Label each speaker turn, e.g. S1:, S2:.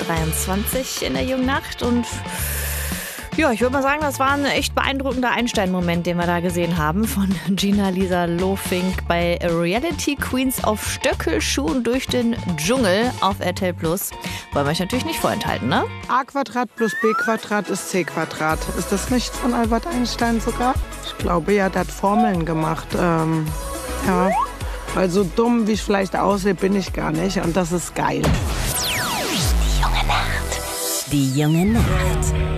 S1: 23 in der jungen Nacht. Und ja, ich würde mal sagen, das war ein echt beeindruckender Einstein-Moment, den wir da gesehen haben von Gina-Lisa Lofink bei Reality Queens auf Stöckelschuhen durch den Dschungel auf RTL+. Wollen wir euch natürlich nicht vorenthalten, ne?
S2: A² plus B² ist C². Ist das nicht von Albert Einstein sogar? Ich glaube, er hat Formeln gemacht. Ja, weil so dumm, wie ich vielleicht aussehe, bin ich gar nicht. Und das ist geil.
S3: Die junge Nacht. Die junge Nacht.